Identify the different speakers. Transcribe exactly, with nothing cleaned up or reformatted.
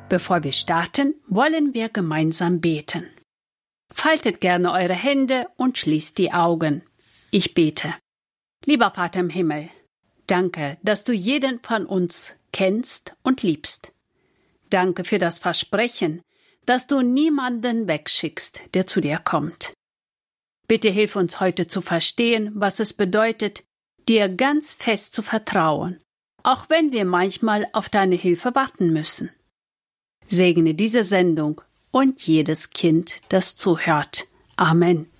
Speaker 1: Bevor wir starten, wollen wir gemeinsam beten. Faltet gerne eure Hände und schließt die Augen. Ich bete. Lieber Vater im Himmel, danke, dass du jeden von uns kennst und liebst. Danke für das Versprechen, dass du niemanden wegschickst, der zu dir kommt. Bitte hilf uns heute zu verstehen, was es bedeutet, dir ganz fest zu vertrauen, auch wenn wir manchmal auf deine Hilfe warten müssen. Segne diese Sendung und jedes Kind, das zuhört. Amen.